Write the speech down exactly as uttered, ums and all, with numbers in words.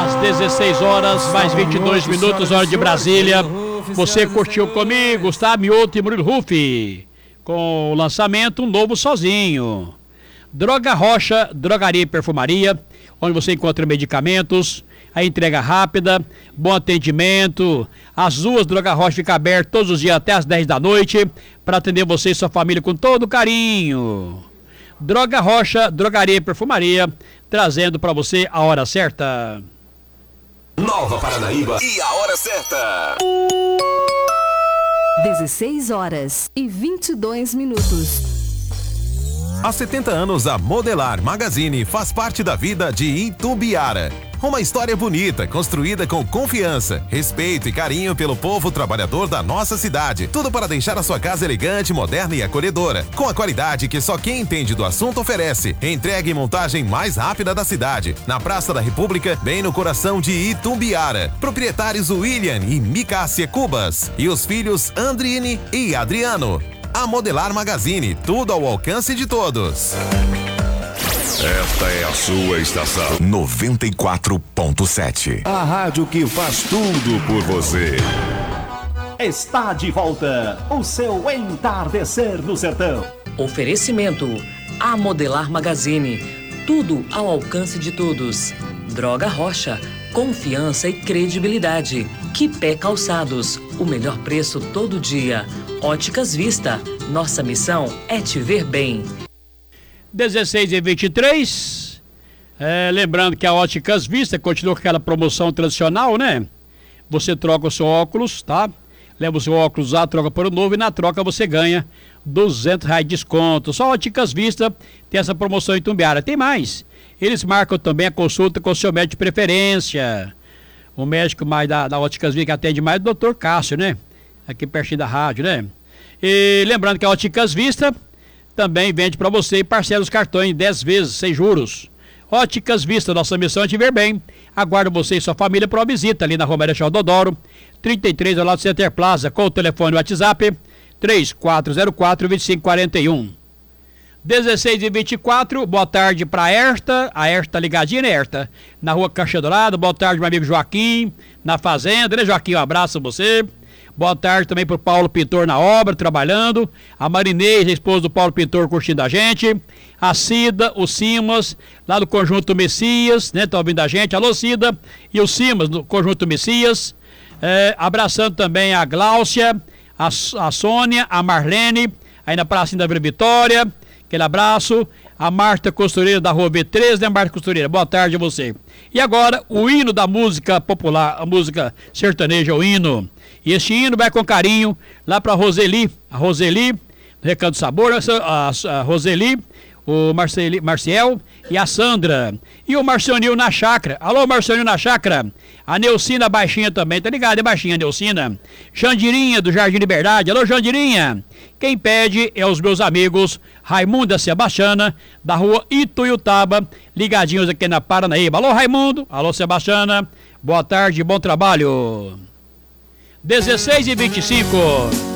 Às dezesseis horas, mais vinte e dois minutos, hora de Brasília. Você curtiu comigo, Gustavo Mioto e Murilo Rufi, com o lançamento Um Novo Sozinho. Droga Rocha, drogaria e perfumaria, onde você encontra medicamentos, a entrega rápida, bom atendimento. As duas Droga Rocha ficam abertas todos os dias até as dez da noite, para atender você e sua família com todo carinho. Droga Rocha, drogaria e perfumaria, trazendo para você a hora certa. Nova Paranaíba e a hora certa. dezesseis horas e vinte e dois minutos. Há setenta anos, a Modelar Magazine faz parte da vida de Itumbiara. Uma história bonita, construída com confiança, respeito e carinho pelo povo trabalhador da nossa cidade. Tudo para deixar a sua casa elegante, moderna e acolhedora. Com a qualidade que só quem entende do assunto oferece. Entrega e montagem mais rápida da cidade. Na Praça da República, bem no coração de Itumbiara. Proprietários William e Micácia Cubas. E os filhos Andrine e Adriano. A Modelar Magazine, tudo ao alcance de todos. Esta é a sua estação noventa e quatro ponto sete. A rádio que faz tudo por você. Está de volta o seu Entardecer no Sertão. Oferecimento A Modelar Magazine, tudo ao alcance de todos. Droga Rocha, confiança e credibilidade. Quipé Calçados, o melhor preço todo dia. Óticas Vista, nossa missão é te ver bem. dezesseis e vinte e três, é, lembrando que a Óticas Vista continua com aquela promoção tradicional, né? Você troca o seu óculos, tá? Leva o seu óculos usado, troca por um novo e na troca você ganha duzentos reais de desconto. Só a Óticas Vista tem essa promoção em Itumbiara. Tem mais, eles marcam também a consulta com o seu médico de preferência. O médico mais da, da Óticas Vista que atende mais é o doutor Cássio, né? Aqui pertinho da rádio, né? E lembrando que a Óticas Vista também vende para você e parcela os cartões em dez vezes, sem juros. Óticas Vista, nossa missão é te ver bem. Aguardo você e sua família para uma visita ali na Rua Marechal Deodoro, trinta e três, ao lado do Center Plaza, com o telefone WhatsApp três quatro zero quatro, dois cinco quatro um. dezesseis e vinte e quatro, boa tarde para a Erta, a Erta ligadinha, né, Erta? Na Rua Caixa Dourada, boa tarde meu amigo Joaquim, na Fazenda, né, Joaquim? Um abraço a você. Boa tarde também pro Paulo Pintor na obra, trabalhando. A Marinês, a esposa do Paulo Pintor, curtindo a gente. A Cida, o Simas, lá do Conjunto Messias, né? Tá ouvindo a gente. Alô, Cida. E o Simas, do Conjunto Messias. É, abraçando também a Gláucia, a, a Sônia, a Marlene, aí na Praça da Vila Vitória. Aquele abraço. A Marta Costureira da Rua B três, né, Marta Costureira? Boa tarde a você. E agora, o hino da música popular, a música sertaneja, o hino. E este hino vai com carinho lá para a Roseli, a Roseli, Recanto Sabor, a, a Roseli, o Marceli, Marciel e a Sandra. E o Marcionil na chácara. Alô, Marcionil na chácara. A Neucina Baixinha também, tá ligado? É baixinha, Neucina. Jandirinha do Jardim Liberdade. Alô, Jandirinha. Quem pede é os meus amigos Raimundo e Sebastiana, da Rua Ituiutaba, ligadinhos aqui na Paranaíba. Alô, Raimundo. Alô, Sebastiana. Boa tarde, bom trabalho. dezesseis e vinte e cinco.